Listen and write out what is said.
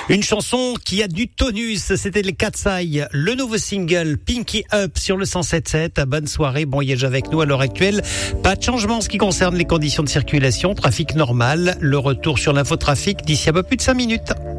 Une chanson qui a du tonus, c'était les Cat's Eye, le nouveau single Pinky Up sur le 107.7. Bonne soirée, bon voyage avec nous à l'heure actuelle. Pas de changement en ce qui concerne les conditions de circulation, trafic normal. Le retour sur l'infotrafic d'ici à peu plus de 5 minutes.